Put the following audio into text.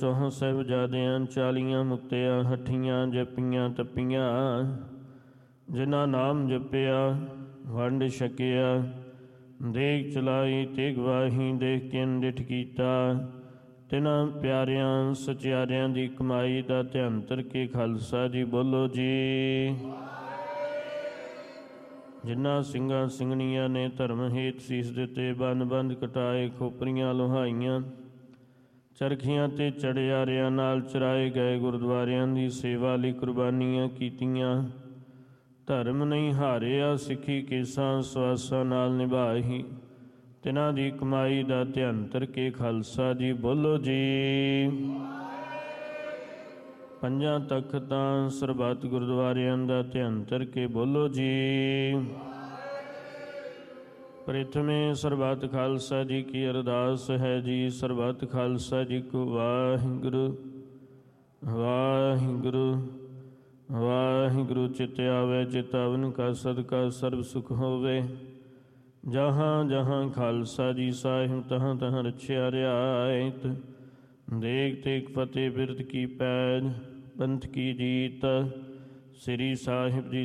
ਚੌਹਾਂ ਸਾਹਿਬਜ਼ਾਦਿਆਂ 40 ਮੁਕਤਿਆਂ ਹੱਠੀਆਂ ਜਪੀਆਂ ਤਪੀਆਂ। ਜਿਨ੍ਹਾਂ ਨਾਮ ਜਪਿਆ ਵੰਡ ਛਕਿਆ। ਦੇਖ ਚਲਾਈ ਤੇ ਗਵਾਹੀ ਦੇਖ ਕੇ ਅੰਡਿਠ ਕੀਤਾ। ਤਿਨਾਂ ਪਿਆਰਿਆਂ ਸਚਿਆਰਿਆਂ ਦੀ ਕਮਾਈ ਦਾ ਧਿਆਨ ਧਰ ਕੇ ਖਾਲਸਾ ਜੀ ਬੋਲੋ ਜੀ। ਜਿਨ੍ਹਾਂ ਸਿੰਘਾਂ ਸਿੰਘਣੀਆਂ ਨੇ ਧਰਮ ਹੇਤ ਸੀਸ ਦਿੱਤੇ, ਬੰਨ ਬੰਦ ਕਟਾਏ, ਖੋਪਰੀਆਂ ਲੋਹਾਈਆਂ, ਚਰਖੀਆਂ ਤੇ ਚੜਿਆਰਿਆਂ ਨਾਲ ਚਰਾਏ ਗਏ, ਗੁਰਦੁਆਰਿਆਂ ਦੀ ਸੇਵਾ ਲਈ ਕੁਰਬਾਨੀਆਂ ਕੀਤੀਆਂ। ਧਰਮ ਨਹੀਂ ਹਾਰਿਆ, ਸਿੱਖੀ ਕੇਸਾਂ ਸਵਾਸਾਂ ਨਾਲ ਨਿਭਾਈ। ਤਿਨਾਂ ਦੀ ਕਮਾਈ ਦਾ ਧਿਆਨ ਧਰ ਕੇ ਖਾਲਸਾ ਜੀ ਬੋਲੋ ਜੀ। ਪੰਜਾਂ ਤਖ਼ਤਾਂ ਸਰਬੱਤ ਗੁਰਦੁਆਰਿਆਂ ਦਾ ਧਿਆਨ ਧਰ ਕੇ ਬੋਲੋ ਜੀ। ਪ੍ਰਥਮੇ ਸਰਬੱਤ ਖਾਲਸਾ ਜੀ ਕੀ ਅਰਦਾਸ ਹੈ ਜੀ। ਸਰਬੱਤ ਖਾਲਸਾ ਜੀ ਕੋ ਵਾਹਿਗੁਰੂ ਵਾਹਿਗੁਰੂ ਵਾਹਿਗੁਰੂ। ਚਿਤ ਆਵੇ ਚਿਤਾਵਨ ਕਾ ਸਦਕਾ ਸਰਬ ਸੁਖ ਹੋਵੇ। ਜਹਾਂ ਜਹਾਂ ਖਾਲਸਾ ਜੀ ਸਾਹਿਬ ਤਹਾਂ ਤਹਾਂ ਰਛਿਆ ਰਿਆਇਤ। ਦੇਖ ਤੇਗ ਫਤਿਹ ਬਿਰਦ ਕੀ ਪੈਜ ਪੰਥ ਕੀ ਜੀਤ। ਸ੍ਰੀ ਸਾਹਿਬ ਜੀ